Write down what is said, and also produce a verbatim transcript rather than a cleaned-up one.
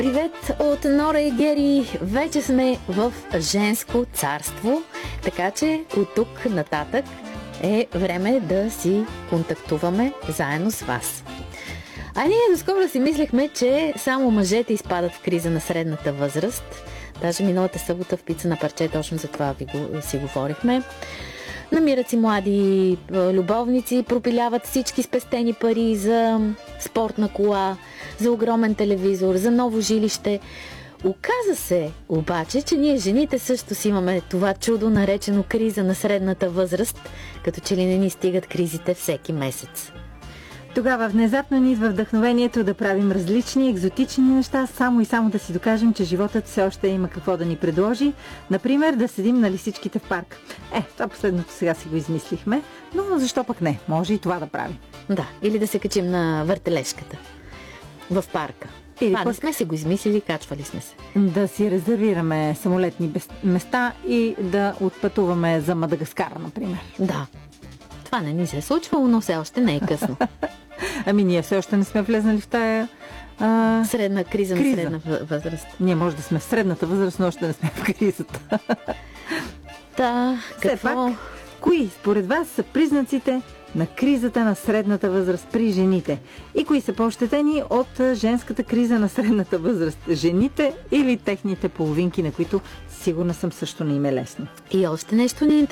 Привет от Нора и Гери! Вече сме в женско царство, така че от тук нататък е време да си контактуваме заедно с вас. А ние доскоро си мислехме, че само мъжете изпадат в криза на средната възраст. Даже миналата събота в Пица на парче точно за това ви го, си говорихме. Намират си млади любовници, пропиляват всички спестени пари за спортна кола, за огромен телевизор, за ново жилище. Оказа се обаче, че ние жените също си имаме това чудо, наречено криза на средната възраст, като че ли не ни стигат кризите всеки месец. Тогава внезапно ни идва вдъхновението да правим различни, екзотични неща, само и само да си докажем, че животът все още има какво да ни предложи. Например, да седим на лисичките в парк. Е, това последното сега си го измислихме, но защо пък не? Може и това да правим. Да, или да се качим на въртележката в парка. Или това пък... не сме си го измислили, качвали сме се. Да си резервираме самолетни места и да отпътуваме за Мадагаскар, например. Да. Това не ни се е случвало, но все още не е късно. Ами ние все още не сме влезнали в тая а... средна криза, криза на средна възраст. Ние може да сме в средната възраст, но още не сме в кризата. Да, какво? Все пак, кои според вас са признаците на кризата на средната възраст при жените? И кои са по-ощетени от женската криза на средната възраст? Жените или техните половинки, на които сигурна съм също не им е лесно? И още нещо ни е